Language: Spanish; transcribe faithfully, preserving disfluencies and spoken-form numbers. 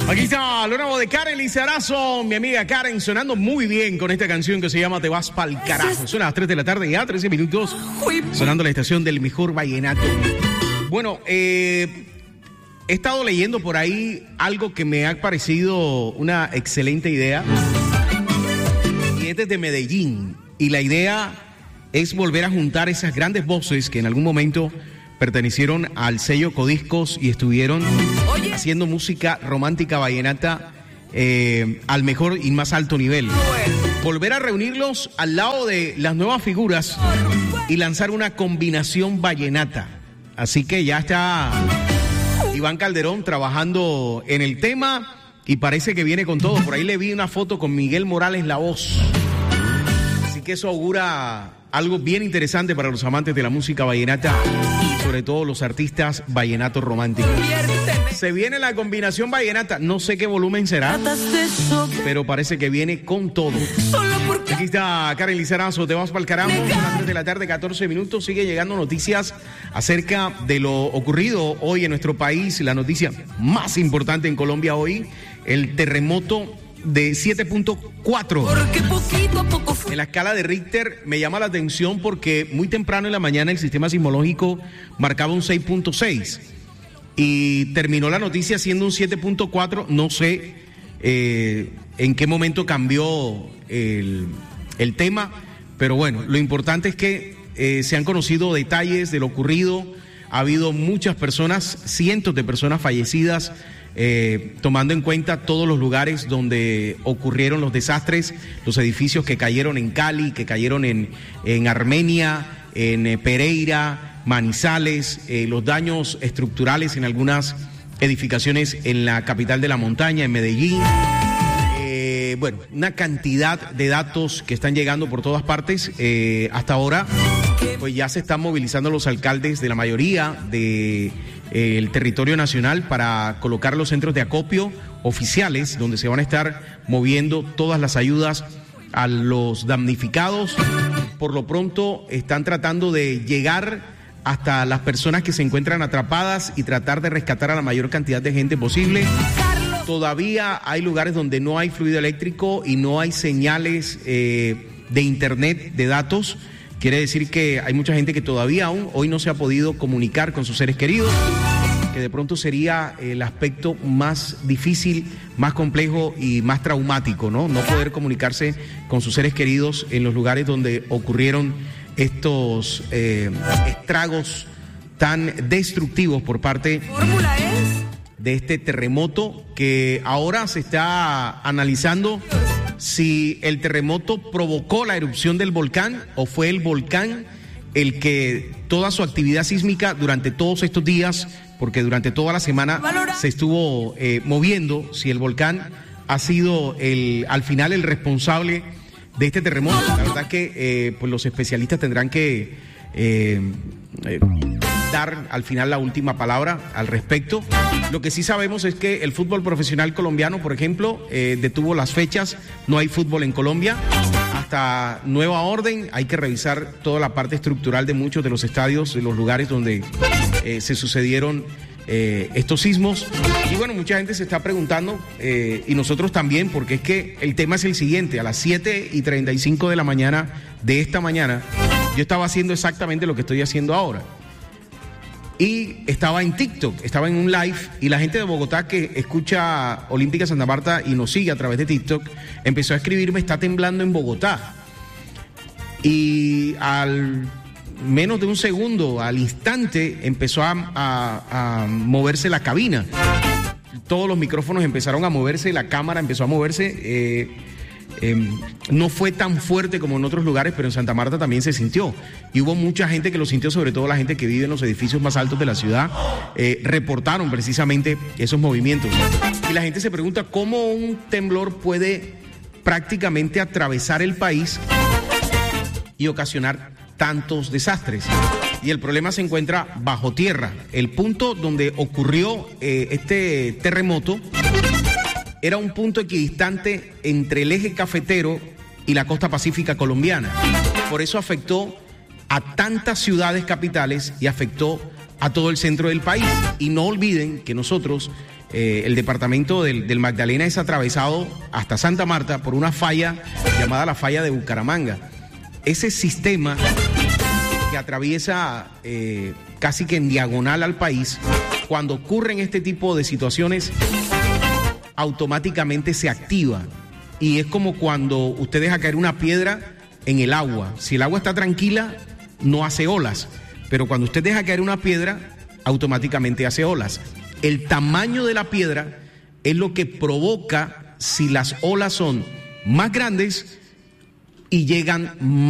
Aquí está lo nuevo de Karen Lizarazo, mi amiga Karen, sonando muy bien con esta canción que se llama Te vas pa'l carajo. Son las tres de la tarde, ya trece minutos, sonando la estación del mejor vallenato. Bueno, eh, he estado leyendo por ahí algo que me ha parecido una excelente idea, y es desde Medellín, y la idea es volver a juntar esas grandes voces que en algún momento pertenecieron al sello Codiscos y estuvieron Oye. haciendo música romántica vallenata eh, al mejor y más alto nivel. Volver a reunirlos al lado de las nuevas figuras y lanzar una combinación vallenata. Así que ya está Iván Calderón trabajando en el tema y parece que viene con todo. Por ahí le vi una foto con Miguel Morales la voz. Así que eso augura algo bien interesante para los amantes de la música vallenata, sobre todo los artistas vallenatos románticos. Se viene la combinación vallenata, no sé qué volumen será, pero parece que viene con todo. Aquí está Karen Lizarazo, Te vas pa'l carajo, a las tres de la tarde, catorce minutos, sigue llegando noticias acerca de lo ocurrido hoy en nuestro país, la noticia más importante en Colombia hoy, el terremoto de siete punto cuatro en la escala de Richter. Me llama la atención porque muy temprano en la mañana el sistema sismológico marcaba un seis punto seis y terminó la noticia siendo un siete punto cuatro. No sé eh, en qué momento cambió el, el tema, pero bueno, lo importante es que eh, se han conocido detalles de lo ocurrido. Ha habido muchas personas, cientos de personas fallecidas, Eh, tomando en cuenta todos los lugares donde ocurrieron los desastres, los edificios que cayeron en Cali, que cayeron en, en Armenia, en eh, Pereira, Manizales, eh, los daños estructurales en algunas edificaciones en la capital de la montaña, en Medellín. Eh, bueno, una cantidad de datos que están llegando por todas partes. Eh, hasta ahora, pues ya se están movilizando los alcaldes de la mayoría de el territorio nacional para colocar los centros de acopio oficiales donde se van a estar moviendo todas las ayudas a los damnificados. Por lo pronto están tratando de llegar hasta las personas que se encuentran atrapadas y tratar de rescatar a la mayor cantidad de gente posible. Todavía hay lugares donde no hay fluido eléctrico y no hay señales eh, de internet, de datos. Quiere decir que hay mucha gente que todavía aún hoy no se ha podido comunicar con sus seres queridos, que de pronto sería el aspecto más difícil, más complejo y más traumático, ¿no? No poder comunicarse con sus seres queridos en los lugares donde ocurrieron estos eh, estragos tan destructivos por parte de este terremoto, que ahora se está analizando si el terremoto provocó la erupción del volcán o fue el volcán el que toda su actividad sísmica durante todos estos días, porque durante toda la semana se estuvo eh, moviendo, si el volcán ha sido el, al final el responsable de este terremoto. La verdad que eh, pues los especialistas tendrán que eh, eh, dar al final la última palabra al respecto. Lo que sí sabemos es que el fútbol profesional colombiano, por ejemplo, eh, detuvo las fechas, no hay fútbol en Colombia. Hasta nueva orden, hay que revisar toda la parte estructural de muchos de los estadios, de los lugares donde eh, se sucedieron eh, estos sismos. Y bueno, mucha gente se está preguntando, eh, y nosotros también, porque es que el tema es el siguiente: a las siete y treinta y cinco de la mañana de esta mañana, yo estaba haciendo exactamente lo que estoy haciendo ahora. Y estaba en TikTok, estaba en un live, y la gente de Bogotá que escucha Olímpica Santa Marta y nos sigue a través de TikTok, empezó a escribirme: está temblando en Bogotá. Y al menos de un segundo, al instante, empezó a, a, a moverse la cabina. Todos los micrófonos empezaron a moverse, la cámara empezó a moverse. Eh, Eh, no fue tan fuerte como en otros lugares, pero en Santa Marta también se sintió. Y hubo mucha gente que lo sintió, sobre todo la gente que vive en los edificios más altos de la ciudad. Eh, reportaron precisamente esos movimientos. Y la gente se pregunta cómo un temblor puede prácticamente atravesar el país y ocasionar tantos desastres. Y el problema se encuentra bajo tierra. El punto donde ocurrió eh, este terremoto era un punto equidistante entre el eje cafetero y la costa pacífica colombiana. Por eso afectó a tantas ciudades capitales y afectó a todo el centro del país. Y no olviden que nosotros eh, el departamento del, del Magdalena es atravesado hasta Santa Marta por una falla llamada la falla de Bucaramanga. Ese sistema que atraviesa eh, casi que en diagonal al país, cuando ocurren este tipo de situaciones, automáticamente se activa. Y es como cuando usted deja caer una piedra en el agua. Si el agua está tranquila, no hace olas. Pero cuando usted deja caer una piedra, automáticamente hace olas. El tamaño de la piedra es lo que provoca si las olas son más grandes y llegan más